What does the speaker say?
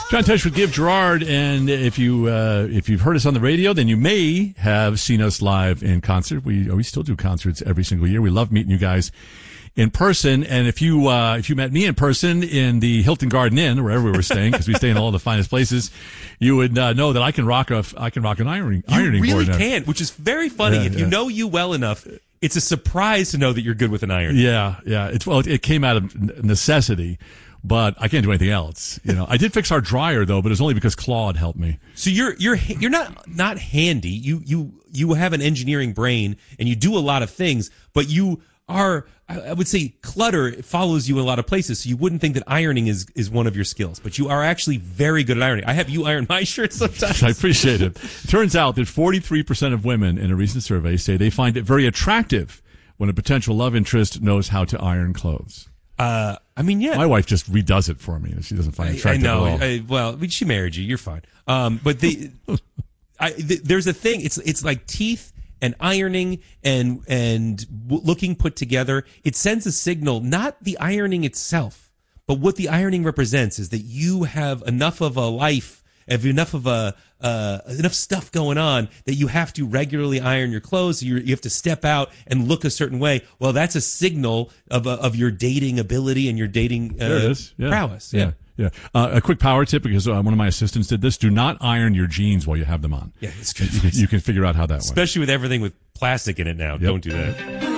John Tesh with Give Gerard, and if you've heard us on the radio, then you may have seen us live in concert. We still do concerts every single year. We love meeting you guys in person, and if you met me in person in the Hilton Garden Inn, wherever we were staying, because we stay in all the finest places, you would know that I can rock an ironing board. You really can, which is very funny. If you know you well enough, it's a surprise to know that you're good with an iron. Yeah. It came out of necessity. But I can't do anything else. I did fix our dryer though, but it's only because Claude helped me. So you're not handy. You have an engineering brain and you do a lot of things, but you are, I would say, clutter follows you in a lot of places. So you wouldn't think that ironing is one of your skills, but you are actually very good at ironing. I have you iron my shirts sometimes. I appreciate it. Turns out that 43% of women in a recent survey say they find it very attractive when a potential love interest knows how to iron clothes. Yeah. My wife just redoes it for me. She doesn't find it attractive at all. Well, she married you. You're fine. But there's a thing. It's like teeth and ironing and looking put together. It sends a signal, not the ironing itself, but what the ironing represents is that you have enough of a life, enough stuff going on that you have to regularly iron your clothes. You have to step out and look a certain way. Well, that's a signal of your dating ability and your dating prowess. Yeah. A quick power tip, because one of my assistants did this: do not iron your jeans while you have them on. Yeah, it's good. You can figure out how that works. Especially with everything with plastic in it now. Yep. Don't do that.